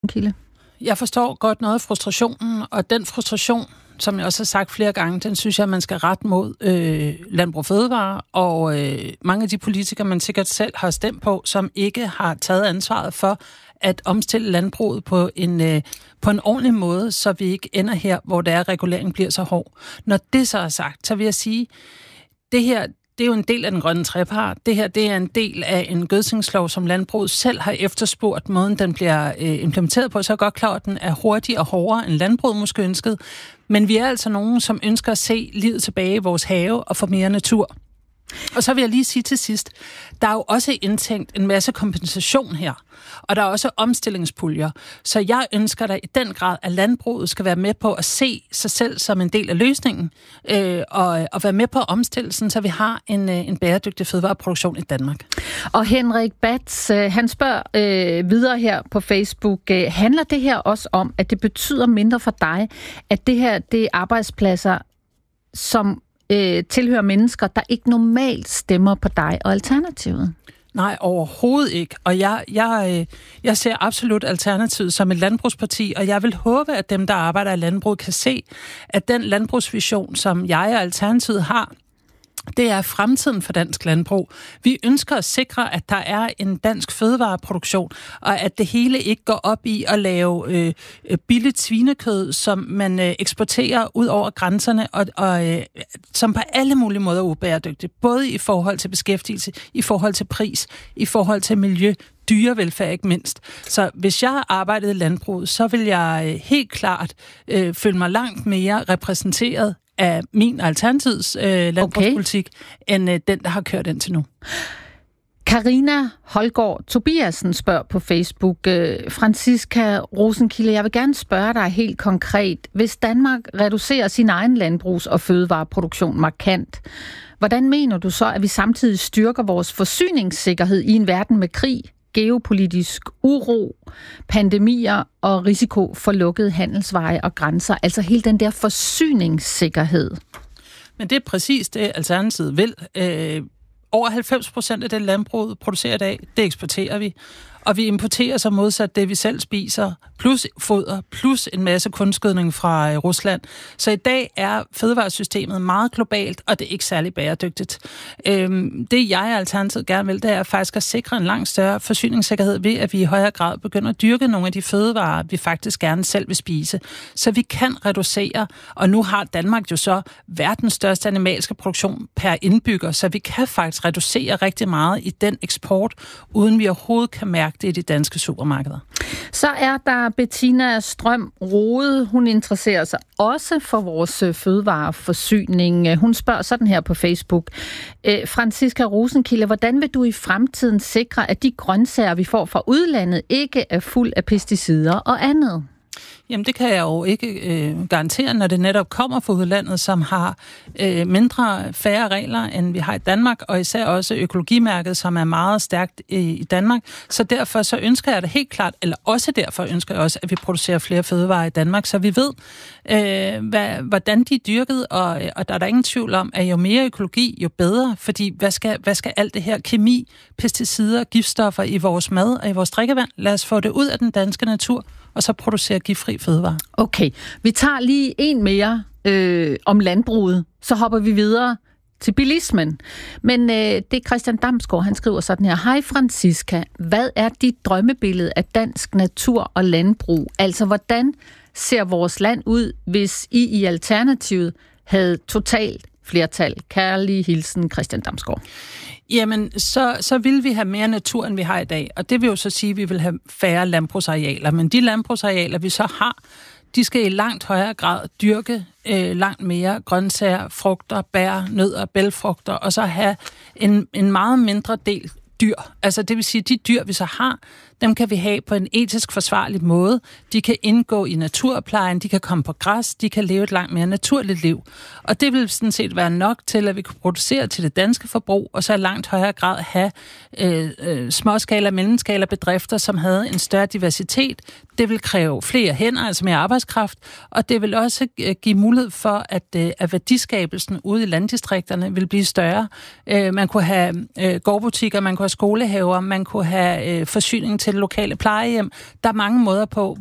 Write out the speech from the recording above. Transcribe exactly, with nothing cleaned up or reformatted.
Rosenkilde? Jeg forstår godt noget af frustrationen, og den frustration, som jeg også har sagt flere gange, den synes jeg, man skal rette mod øh, Landbrug Fødevare, og øh, mange af de politikere, man sikkert selv har stemt på, som ikke har taget ansvaret for at omstille landbruget på en, øh, på en ordentlig måde, så vi ikke ender her, hvor der reguleringen bliver så hård. Når det så er sagt, så vil jeg sige, det her, det er jo en del af den grønne trepart. Det her, det er en del af en gødskningslov, som landbruget selv har efterspurgt, måden den bliver øh, implementeret på. Så er jeg godt klar, at den er hurtigere og hårdere, end landbruget måske ønskede. Men vi er altså nogen, som ønsker at se livet tilbage i vores have og få mere natur. Og så vil jeg lige sige til sidst, der er jo også indtænkt en masse kompensation her, og der er også omstillingspuljer. Så jeg ønsker da i den grad, at landbruget skal være med på at se sig selv som en del af løsningen, øh, og, og være med på omstillelsen, så vi har en, en bæredygtig fødevareproduktion i Danmark. Og Henrik Bats, øh, han spørger øh, videre her på Facebook, øh, handler det her også om, at det betyder mindre for dig, at det her det er arbejdspladser, som Øh, tilhører mennesker, der ikke normalt stemmer på dig og Alternativet? Nej, overhovedet ikke. Og jeg, jeg, jeg ser absolut Alternativet som et landbrugsparti, og jeg vil håbe, at dem, der arbejder i landbruget, kan se, at den landbrugsvision, som jeg og Alternativet har, det er fremtiden for dansk landbrug. Vi ønsker at sikre, at der er en dansk fødevareproduktion, og at det hele ikke går op i at lave øh, billigt svinekød, som man øh, eksporterer ud over grænserne, og, og øh, som på alle mulige måder er ubæredygtigt. Både i forhold til beskæftigelse, i forhold til pris, i forhold til miljø, dyrevelfærd ikke mindst. Så hvis jeg arbejdede i landbruget, så vil jeg øh, helt klart øh, føle mig langt mere repræsenteret af min Alternativs øh, landbrugspolitik, okay, end øh, den, der har kørt indtil nu. Karina Holgaard Tobiasen spørger på Facebook, øh, Franziska Rosenkilde, jeg vil gerne spørge dig helt konkret. Hvis Danmark reducerer sin egen landbrugs- og fødevareproduktion markant, hvordan mener du så, at vi samtidig styrker vores forsyningssikkerhed i en verden med krig, geopolitisk uro, pandemier og risiko for lukkede handelsveje og grænser, altså hele den der forsyningssikkerhed? Men det er præcis det, Alternativet vil. Øh, over halvfems procent af det landbruget producerer i dag, det eksporterer vi. Og vi importerer så modsat det, vi selv spiser, plus foder, plus en masse kunstgødning fra Rusland. Så i dag er fødevaresystemet meget globalt, og det er ikke særlig bæredygtigt. Øhm, det jeg Alternativet gerne vil, det er faktisk at sikre en langt større forsyningssikkerhed ved, at vi i højere grad begynder at dyrke nogle af de fødevarer, vi faktisk gerne selv vil spise. Så vi kan reducere, og nu har Danmark jo så verdens største animalske produktion per indbygger, så vi kan faktisk reducere rigtig meget i den eksport, uden vi overhovedet kan mærke det i de danske supermarkeder. Så er der Bettina Strøm Rode. Hun interesserer sig også for vores fødevareforsyning. Hun spørger sådan her på Facebook. Franziska Rosenkilde, hvordan vil du i fremtiden sikre, at de grøntsager, vi får fra udlandet, ikke er fuld af pesticider og andet? Jamen, det kan jeg jo ikke øh, garantere, når det netop kommer fra udlandet, som har øh, mindre færre regler, end vi har i Danmark, og især også økologimærket, som er meget stærkt i, i Danmark. Så derfor så ønsker jeg det helt klart, eller også derfor ønsker jeg også, at vi producerer flere fødevarer i Danmark, så vi ved, øh, hvad, hvordan de er dyrket, og, og der er der ingen tvivl om, at jo mere økologi, jo bedre, fordi hvad skal, hvad skal alt det her kemi, pesticider, giftstoffer i vores mad og i vores drikkevand? Lad os få det ud af den danske natur, og så producere giftfri fødevarer. Okay, vi tager lige en mere øh, om landbruget, så hopper vi videre til bilismen. Men øh, det er Christian Damsgaard, han skriver sådan her. Hej Franziska, hvad er dit drømmebillede af dansk natur og landbrug? Altså, hvordan ser vores land ud, hvis I i Alternativet havde totalt flertal? Kærlig hilsen, Christian Damsgaard. Jamen, så, så vil vi have mere natur, end vi har i dag. Og det vil jo så sige, at vi vil have færre landbrugsarealer. Men de landbrugsarealer, vi så har, de skal i langt højere grad dyrke øh, langt mere grøntsager, frugter, bær, nødder, bælgfrugter, og så have en, en meget mindre del dyr. Altså det vil sige, at de dyr, vi så har, dem kan vi have på en etisk forsvarlig måde. De kan indgå i naturplejen, de kan komme på græs, de kan leve et langt mere naturligt liv. Og det vil sådan set være nok til, at vi kan producere til det danske forbrug, og så i langt højere grad have øh, øh, småskala- og mellemskala bedrifter, som havde en større diversitet. Det vil kræve flere hænder, altså mere arbejdskraft, og det vil også øh, give mulighed for, at, øh, at værdiskabelsen ude i landdistrikterne vil blive større. Øh, man kunne have øh, gårdbutikker, man kunne have skolehaver, man kunne have øh, forsyning til lokale plejehjem. Der er mange måder på,